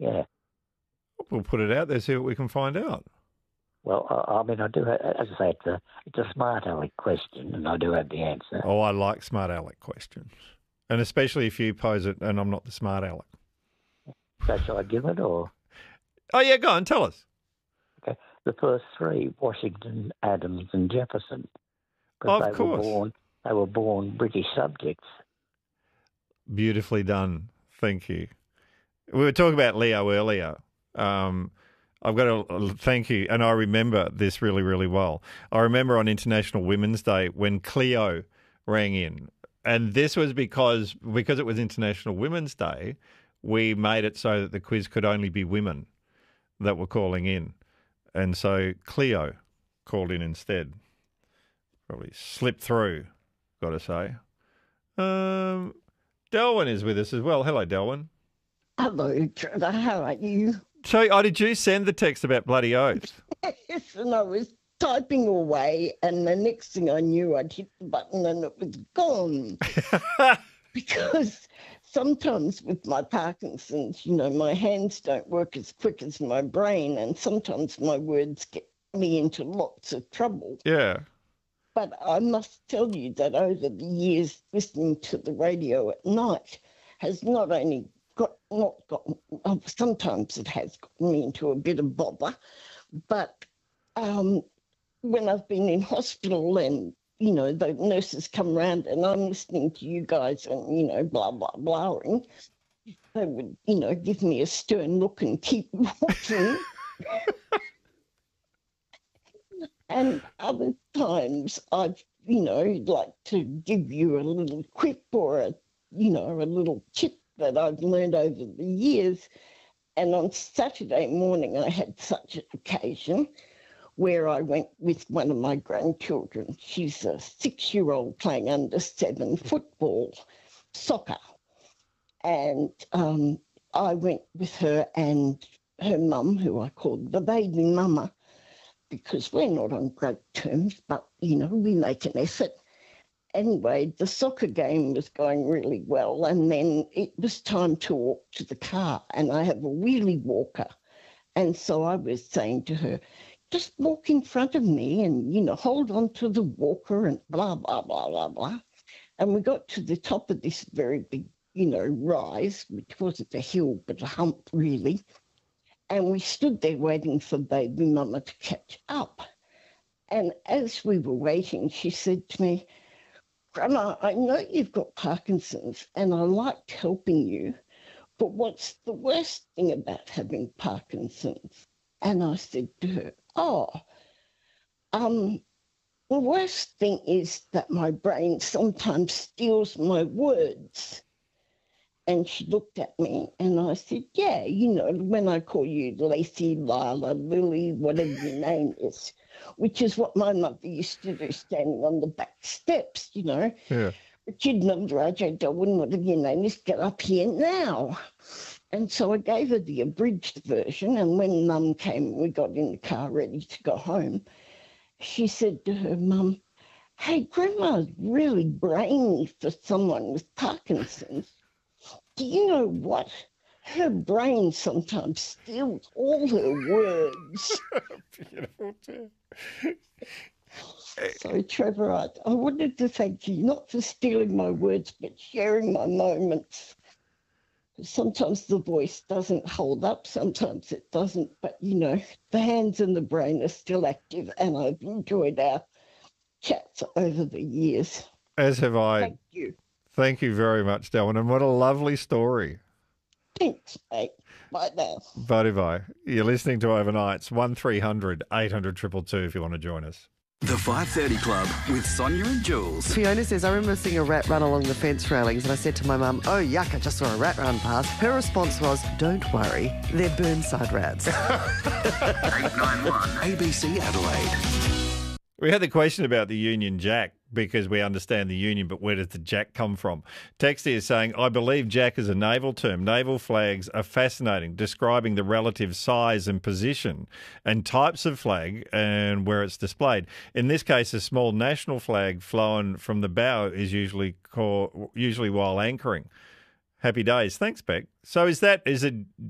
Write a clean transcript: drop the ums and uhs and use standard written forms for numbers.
Yeah. We'll put it out there, see what we can find out. Well, I mean, I do have, as I say, it's a smart aleck question, and I do have the answer. Oh, I like smart aleck questions. And especially if you pose it and I'm not the smart aleck. So shall I give it, or? Oh, yeah, go on, tell us. Okay. The first three, Washington, Adams and Jefferson. Of course. They were born British subjects. Beautifully done. Thank you. We were talking about Leo earlier. I've got to thank you, and I remember this really, really well. I remember on International Women's Day when Cleo rang in, and this was because it was International Women's Day, we made it so that the quiz could only be women that were calling in. And so Cleo called in instead. Probably slipped through, got to say. Delwyn is with us as well. Hello, Delwyn. Hello, Trevor. How are you? So, did you send the text about bloody oath? Yes, and I was typing away, and the next thing I knew, I'd hit the button and it was gone. Because sometimes with my Parkinson's, my hands don't work as quick as my brain, and sometimes my words get me into lots of trouble. Yeah. But I must tell you that over the years, listening to the radio at night has not only sometimes it has gotten me into a bit of bother, but when I've been in hospital and, the nurses come round and I'm listening to you guys and, blah, blah, blahing, they would, give me a stern look and keep watching. And other times I've, like to give you a little quip or a little tip that I've learned over the years. And on Saturday morning, I had such an occasion where I went with one of my grandchildren. She's a 6-year-old playing under 7 football, soccer. And I went with her and her mum, who I called the baby mama, because we're not on great terms, but, we make an effort. Anyway, the soccer game was going really well, and then it was time to walk to the car, and I have a wheelie walker. And so I was saying to her, just walk in front of me and, hold on to the walker and blah, blah, blah, blah, blah. And we got to the top of this very big, rise, which wasn't a hill, but a hump, really. And we stood there waiting for baby mama to catch up. And as we were waiting, she said to me, Grandma, I know you've got Parkinson's and I liked helping you, but what's the worst thing about having Parkinson's? And I said to her, the worst thing is that my brain sometimes steals my words. And she looked at me and I said, yeah, when I call you Lacey, Lila, Lily, whatever your name is, which is what my mother used to do, standing on the back steps, Yeah. Richard Mildraja, Delwyn, whatever your name is, get up here now. And so I gave her the abridged version, and when Mum came, we got in the car ready to go home, she said to her mum, hey, Grandma's really brainy for someone with Parkinson's. Do you know what? Her brain sometimes steals all her words. Beautiful too. So, Trevor, I wanted to thank you, not for stealing my words, but sharing my moments. Sometimes the voice doesn't hold up, sometimes it doesn't, but, the hands and the brain are still active, and I've enjoyed our chats over the years. As have I. Thank you. Thank you very much, Delwyn, and what a lovely story. Thanks, mate. Bye now. Bye-bye. You're listening to Overnights, 1300 800 222 if you want to join us. The 5:30 Club with Sonia and Jules. Fiona says, I remember seeing a rat run along the fence railings and I said to my mum, oh, yuck, I just saw a rat run past. Her response was, don't worry, they're Burnside rats. 891 ABC Adelaide. We had the question about the Union Jack because we understand the Union, but where does the Jack come from? Text is saying, I believe Jack is a naval term. Naval flags are fascinating, describing the relative size and position and types of flag and where it's displayed. In this case, a small national flag flown from the bow is usually while anchoring. Happy days. Thanks, Beck. So is it